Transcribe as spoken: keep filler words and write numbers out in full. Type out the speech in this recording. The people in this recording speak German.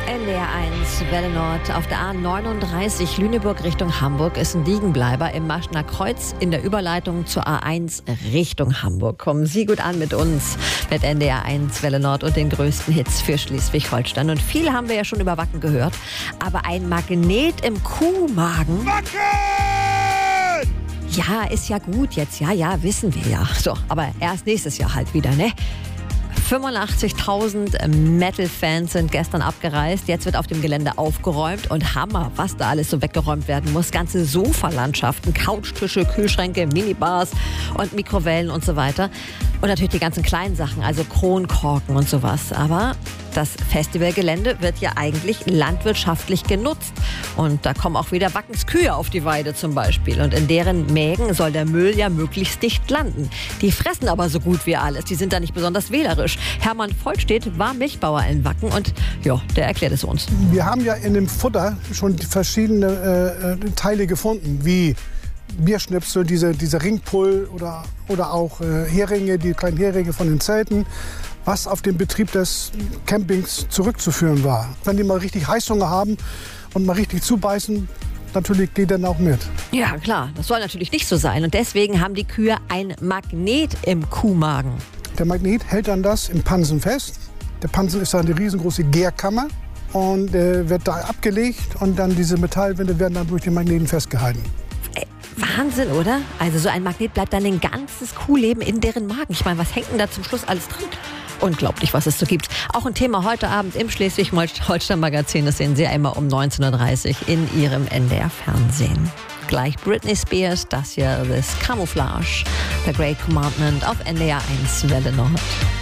N D R eins, Welle Nord. Auf der A neununddreißig Lüneburg Richtung Hamburg ist ein Liegenbleiber im Maschner Kreuz in der Überleitung zur A eins Richtung Hamburg. Kommen Sie gut an mit uns, mit N D R eins, Welle Nord und den größten Hits für Schleswig-Holstein. Und viel haben wir ja schon über Wacken gehört, aber ein Magnet im Kuhmagen... Wacken! Ja, ist ja gut jetzt, ja, ja, wissen wir ja. So, aber erst nächstes Jahr halt wieder, ne? fünfundachtzigtausend Metal-Fans sind gestern abgereist. Jetzt wird auf dem Gelände aufgeräumt und Hammer, was da alles so weggeräumt werden muss. Ganze Sofalandschaften, Couchtische, Kühlschränke, Minibars und Mikrowellen und so weiter. Und natürlich die ganzen kleinen Sachen, also Kronkorken und sowas. Aber das Festivalgelände wird ja eigentlich landwirtschaftlich genutzt. Und da kommen auch wieder Wackens Kühe auf die Weide zum Beispiel. Und in deren Mägen soll der Müll ja möglichst dicht landen. Die fressen aber so gut wie alles. Die sind da nicht besonders wählerisch. Hermann Vollstedt war Milchbauer in Wacken und ja, der erklärt es uns. Wir haben ja in dem Futter schon verschiedene äh, Teile gefunden, wie Bierschnipsel, diese, diese Ringpull oder, oder auch äh, Heringe, die kleinen Heringe von den Zelten, was auf den Betrieb des Campings zurückzuführen war. Wenn die mal richtig Heißhunger haben und mal richtig zubeißen, natürlich geht dann auch mit. Ja, klar, das soll natürlich nicht so sein. Und deswegen haben die Kühe ein Magnet im Kuhmagen. Der Magnet hält dann das im Pansen fest. Der Pansen ist dann eine riesengroße Gärkammer und äh, wird da abgelegt und dann diese Metallwände werden dann durch den Magneten festgehalten. Wahnsinn, oder? Also so ein Magnet bleibt dann ein ganzes Kuhleben in deren Magen. Ich meine, was hängt denn da zum Schluss alles drin? Unglaublich, was es so gibt. Auch ein Thema heute Abend im Schleswig-Holstein-Magazin. Das sehen Sie einmal um neunzehn Uhr dreißig in Ihrem N D R-Fernsehen. Gleich Britney Spears, das hier ist Camouflage, The Great Commandment auf N D R eins, Welle Nord.